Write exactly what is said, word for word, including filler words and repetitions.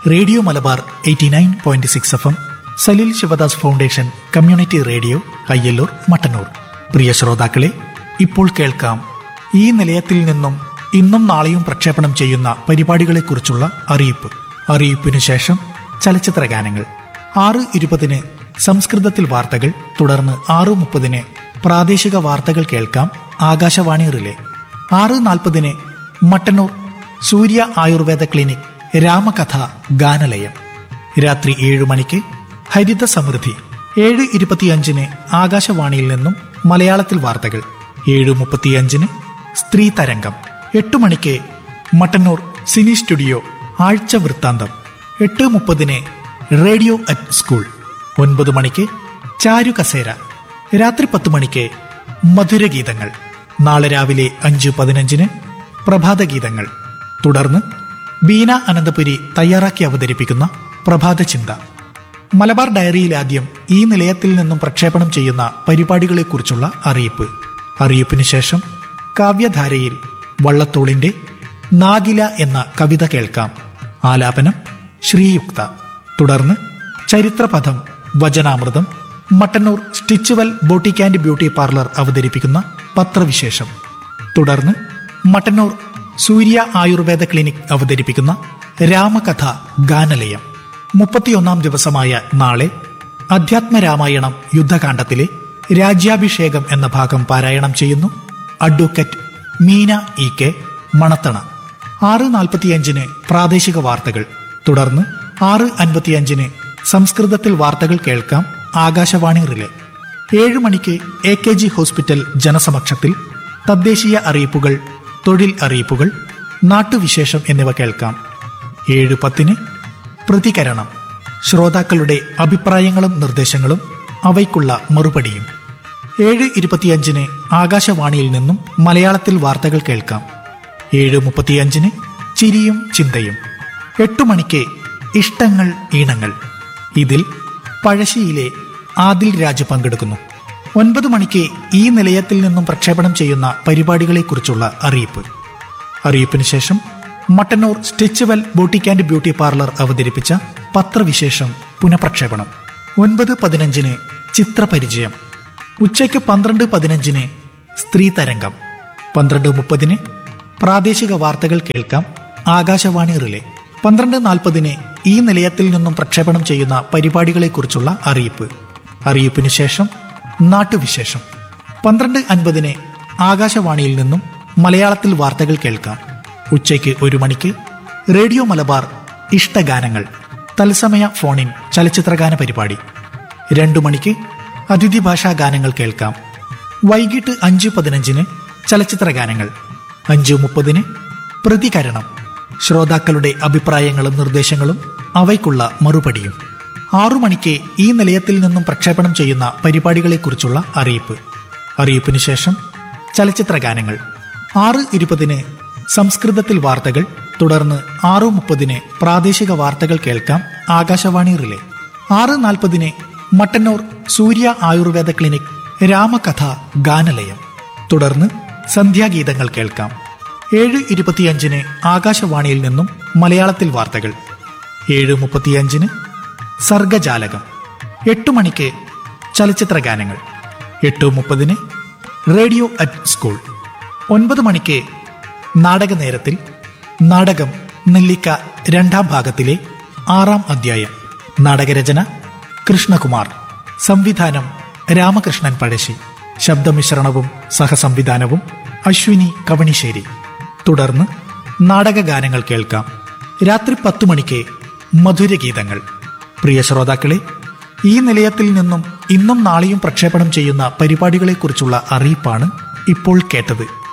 Radio Malabar eighty nine point six F M, Salil Sivadas foundation community radio, Ayyallur, Mattannur. പ്രിയ ശ്രോതാക്കളെ, ഇപ്പോൾ കേൾക്കാം ഈ നിലയത്തിൽ നിന്നും ഇന്നും നാളെയും പ്രക്ഷേപണം ചെയ്യുന്ന പരിപാടികളെക്കുറിച്ചുള്ള അറിയിപ്പ്. അറിയിപ്പിനു ശേഷം ചലച്ചിത്ര ഗാനങ്ങൾ. ആറ് ഇരുപതിന് സംസ്കൃതത്തിൽ വാർത്തകൾ, തുടർന്ന് ആറ് മുപ്പതിന് പ്രാദേശിക വാർത്തകൾ കേൾക്കാം, ആകാശവാണി റിലേ. ആറ് നാൽപ്പതിന് മട്ടന്നൂർ സൂര്യ ആയുർവേദ ക്ലിനിക് രാമകഥ ഗാനലയം. രാത്രി ഏഴു മണിക്ക് ഹരിത സമൃദ്ധി. ഏഴ് ഇരുപത്തിയഞ്ചിന് ആകാശവാണിയിൽ നിന്നും മലയാളത്തിൽ വാർത്തകൾ. ഏഴ് മുപ്പത്തിയഞ്ചിന് സ്ത്രീ തരംഗം. എട്ടു മണിക്ക് മട്ടന്നൂർ സിനി സ്റ്റുഡിയോ ആഴ്ച വൃത്താന്തം. എട്ട് മുപ്പതിന് റേഡിയോ അറ്റ് സ്കൂൾ. ഒൻപത് മണിക്ക് ചാരു കസേര. രാത്രി പത്ത് മണിക്ക് മധുരഗീതങ്ങൾ. നാളെ രാവിലെ അഞ്ച് പതിനഞ്ചിന് പ്രഭാതഗീതങ്ങൾ. തുടർന്ന് ബീന അനന്തപുരി തയ്യാറാക്കി അവതരിപ്പിക്കുന്ന പ്രഭാത ചിന്ത. മലബാർ ഡയറിയിൽ ആദ്യം ഈ നിലയത്തിൽ നിന്നും പ്രക്ഷേപണം ചെയ്യുന്ന പരിപാടികളെക്കുറിച്ചുള്ള അറിയിപ്പ്. അറിയിപ്പിന് ശേഷം കാവ്യധാരയിൽ വള്ളത്തോളിന്റെ നാഗില എന്ന കവിത കേൾക്കാം. ആലാപനം ശ്രീയുക്ത. തുടർന്ന് ചരിത്രപഥം, വചനാമൃതം. Mattannur സ്റ്റിച്ചുവൽ boutique and beauty parlour അവതരിപ്പിക്കുന്ന പത്രവിശേഷം. തുടർന്ന് മട്ടന്നൂർ സൂര്യ ആയുർവേദ ക്ലിനിക് അവതരിപ്പിക്കുന്ന രാമകഥ ഗാനലയം. മുപ്പത്തിയൊന്നാം ദിവസമായ നാളെ അധ്യാത്മരാമായണം യുദ്ധകാണ്ഡത്തിലെ രാജ്യാഭിഷേകം എന്ന ഭാഗം പാരായണം ചെയ്യുന്നു advocate Meena E K, Manathana. ആറ് നാൽപ്പത്തിയഞ്ചിന് പ്രാദേശിക വാർത്തകൾ. തുടർന്ന് ആറ് അൻപത്തിയഞ്ചിന് സംസ്കൃതത്തിൽ വാർത്തകൾ കേൾക്കാം, ആകാശവാണി റിലേ. ഏഴു മണിക്ക് എ കെ ജി ഹോസ്പിറ്റൽ ജനസമക്ഷത്തിൽ തദ്ദേശീയ അറിയിപ്പുകൾ, തൊഴിൽ അറിയിപ്പുകൾ, നാട്ടുവിശേഷം എന്നിവ കേൾക്കാം. ഏഴ് പത്തിന് പ്രതികരണം. ശ്രോതാക്കളുടെ അഭിപ്രായങ്ങളും നിർദ്ദേശങ്ങളും അവയ്ക്കുള്ള മറുപടിയും. ഏഴ് ഇരുപത്തിയഞ്ചിന് ആകാശവാണിയിൽ നിന്നും മലയാളത്തിൽ വാർത്തകൾ കേൾക്കാം. ഏഴ് മുപ്പത്തിയഞ്ചിന് ചിരിയും ചിന്തയും. എട്ടു മണിക്ക് ഇഷ്ടങ്ങൾ ഈണങ്ങൾ. ഇതിൽ പഴശ്ശിയിലെ ആദിൽ രാജ് പങ്കെടുക്കുന്നു. ഒൻപത് മണിക്ക് ഈ നിലയത്തിൽ നിന്നും പ്രക്ഷേപണം ചെയ്യുന്ന പരിപാടികളെക്കുറിച്ചുള്ള അറിയിപ്പ്. അറിയിപ്പിന് ശേഷം Mattannur സ്റ്റിച്ചുവൽ boutique and beauty parlour അവതരിപ്പിച്ച പത്രവിശേഷം പുനഃപ്രക്ഷേപണം. ഒൻപത് പതിനഞ്ചിന് ചിത്രപരിചയം. ഉച്ചയ്ക്ക് പന്ത്രണ്ട് പതിനഞ്ചിന് സ്ത്രീ തരംഗം. പന്ത്രണ്ട് മുപ്പതിന് പ്രാദേശിക വാർത്തകൾ കേൾക്കാം, ആകാശവാണി റിലേ. പന്ത്രണ്ട് നാൽപ്പതിന് ഈ നിലയത്തിൽ നിന്നും പ്രക്ഷേപണം ചെയ്യുന്ന പരിപാടികളെക്കുറിച്ചുള്ള അറിയിപ്പ്. അറിയിപ്പിന് ശേഷം നാട്ടുവിശേഷം. പന്ത്രണ്ട് അൻപതിന് ആകാശവാണിയിൽ നിന്നും മലയാളത്തിൽ വാർത്തകൾ കേൾക്കാം. ഉച്ചയ്ക്ക് ഒരു മണിക്ക് റേഡിയോ മലബാർ ഇഷ്ടഗാനങ്ങൾ, തത്സമയ ഫോണിൻ ചലച്ചിത്രഗാന പരിപാടി. രണ്ടു മണിക്ക് അതിഥി ഭാഷാ ഗാനങ്ങൾ കേൾക്കാം. വൈകിട്ട് അഞ്ച് പതിനഞ്ചിന് ചലച്ചിത്രഗാനങ്ങൾ. അഞ്ച് മുപ്പതിന് പ്രതികരണം. ശ്രോതാക്കളുടെ അഭിപ്രായങ്ങളും നിർദ്ദേശങ്ങളും അവയ്ക്കുള്ള മറുപടിയും. ആറു മണിക്ക് ഈ നിലയത്തിൽ നിന്നും പ്രക്ഷേപണം ചെയ്യുന്ന പരിപാടികളെക്കുറിച്ചുള്ള അറിയിപ്പ്. അറിയിപ്പിന് ശേഷം ചലച്ചിത്ര ഗാനങ്ങൾ. ആറ് ഇരുപതിന് സംസ്കൃതത്തിൽ വാർത്തകൾ. തുടർന്ന് ആറു മുപ്പതിന് പ്രാദേശിക വാർത്തകൾ കേൾക്കാം, ആകാശവാണി റിലേ. ആറ് നാൽപ്പതിന് മട്ടന്നൂർ സൂര്യ ആയുർവേദ ക്ലിനിക് രാമകഥ ഗാനലയം. തുടർന്ന് സന്ധ്യാഗീതങ്ങൾ കേൾക്കാം. ഏഴ് ഇരുപത്തിയഞ്ചിന് ആകാശവാണിയിൽ നിന്നും മലയാളത്തിൽ വാർത്തകൾ. ഏഴ് മുപ്പത്തിയഞ്ചിന് സർഗജാലകം. എട്ടു മണിക്ക് ചലച്ചിത്ര ഗാനങ്ങൾ. എട്ട് മുപ്പതിന് റേഡിയോ അറ്റ് സ്കൂൾ. ഒൻപത് മണിക്ക് നാടക നേരത്തിൽ നാടകം നെല്ലിക്ക രണ്ടാം ഭാഗത്തിലെ ആറാം അധ്യായം. നാടകരചന കൃഷ്ണകുമാർ. സംവിധാനം രാമകൃഷ്ണൻ പഴശ്ശി. ശബ്ദമിശ്രണവും സഹസംവിധാനവും അശ്വിനി കവണിശ്ശേരി. തുടർന്ന് നാടകഗാനങ്ങൾ കേൾക്കാം. രാത്രി പത്തു മണിക്ക് മധുരഗീതങ്ങൾ. പ്രിയ ശ്രോതാക്കളെ, ഈ നിലയത്തിൽ നിന്നും ഇന്നും നാളെയും പ്രക്ഷേപണം ചെയ്യുന്ന പരിപാടികളെക്കുറിച്ചുള്ള അറിയിപ്പാണ് ഇപ്പോൾ കേട്ടത്.